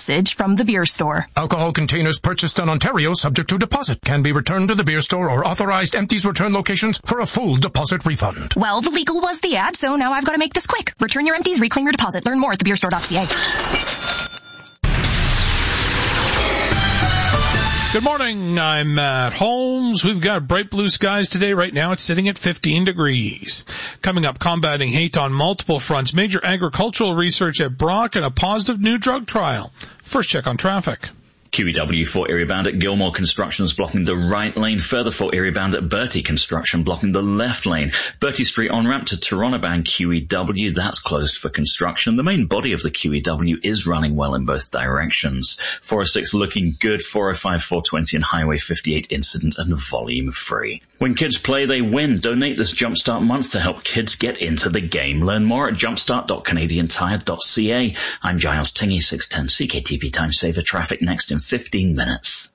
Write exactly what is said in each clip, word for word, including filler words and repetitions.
message from the beer store. Alcohol containers purchased in Ontario subject to deposit can be returned to the beer store or authorized empties return locations for a full deposit refund. Well, the legal was the ad, so now I've got to make this quick. Return your empties, reclaim your deposit. Learn more at the beer store dot c a. Good morning, I'm Matt Holmes. We've got bright blue skies today. Right now it's sitting at fifteen degrees. Coming up, combating hate on multiple fronts, major agricultural research at Brock, and a positive new drug trial. First check on traffic. Q E W for area bound at Gilmore Construction is blocking the right lane. Further for area bound at Bertie Construction blocking the left lane. Bertie Street on ramp to Toronto bound Q E W, that's closed for construction. The main body of the Q E W is running well in both directions. four oh six looking good, four oh five, four twenty and Highway fifty-eight incident and volume free. When kids play, they win. Donate this Jumpstart month to help kids get into the game. Learn more at jumpstart dot canadian tire dot c a. I'm Giles Tingy, six ten C K T V Time Saver. Traffic next in fifteen minutes.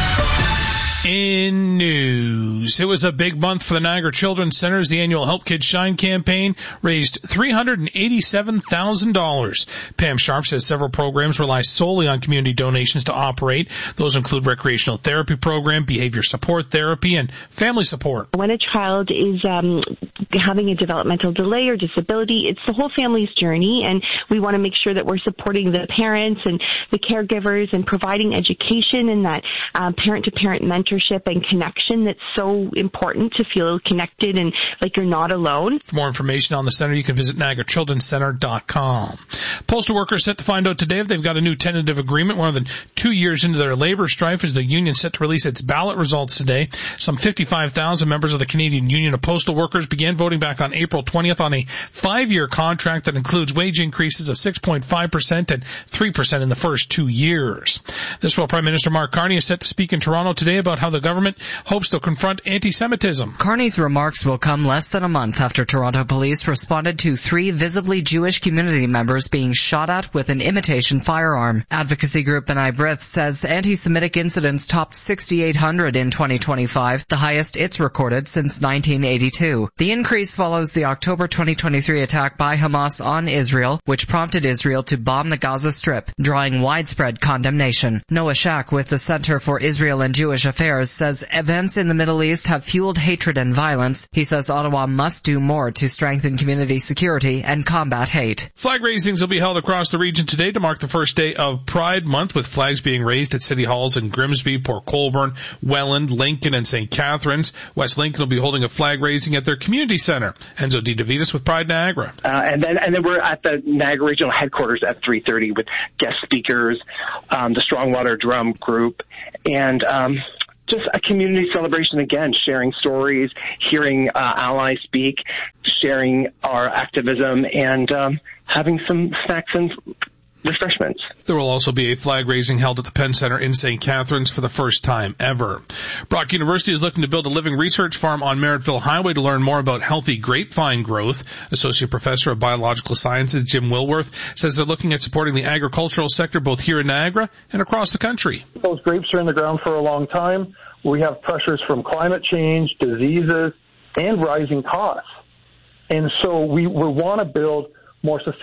In news, it was a big month for the Niagara Children's Centre as the annual Help Kids Shine campaign raised three hundred eighty-seven thousand dollars. Pam Sharp says several programs rely solely on community donations to operate. Those include recreational therapy program, behavior support therapy, and family support. When a child is um, having a developmental delay or disability, it's the whole family's journey, and we want to make sure that we're supporting the parents and the caregivers and providing education and that um, parent-to-parent mentorship and connection that's so important to feel connected and like you're not alone. For more information on the center, you can visit niagara children's center dot com. Postal workers set to find out today if they've got a new tentative agreement more than two years into their labor strife as the union set to release its ballot results today. Some fifty-five thousand members of the Canadian Union of Postal Workers began voting back on April twentieth on a five-year contract that includes wage increases of six point five percent and three percent in the first two years. This while Prime Minister Mark Carney is set to speak in Toronto today about how the government hopes to confront anti-Semitism. Carney's remarks will come less than a month after Toronto police responded to three visibly Jewish community members being shot at with an imitation firearm. Advocacy group B'nai B'rith says anti-Semitic incidents topped sixty-eight hundred in twenty twenty-five, the highest it's recorded since nineteen eighty-two. The increase follows the October twenty twenty-three attack by Hamas on Israel, which prompted Israel to bomb the Gaza Strip, drawing widespread condemnation. Noah Shack with the Center for Israel and Jewish Affairs says events in the Middle East have fueled hatred and violence. He says Ottawa must do more to strengthen community security and combat hate. Flag raisings will be held across the region today to mark the first day of Pride Month, with flags being raised at city halls in Grimsby, Port Colborne, Welland, Lincoln, and Saint Catharines. West Lincoln will be holding a flag raising at their community center. Enzo D. DeVitas with Pride Niagara. Uh, and then and then we're at the Niagara Regional Headquarters at three thirty with guest speakers, um, the Strongwater Drum Group, and um, just a community celebration again, sharing stories, hearing uh, allies speak, sharing our activism, and um, having some snacks and refreshments. There will also be a flag raising held at the Penn Center in Saint Catharines for the first time ever. Brock University is looking to build a living research farm on Merrittville Highway to learn more about healthy grapevine growth. Associate Professor of Biological Sciences Jim Wilworth says they're looking at supporting the agricultural sector both here in Niagara and across the country. Those grapes are in the ground for a long time. We have pressures from climate change, diseases, and rising costs. And so we, we want to build more sustainable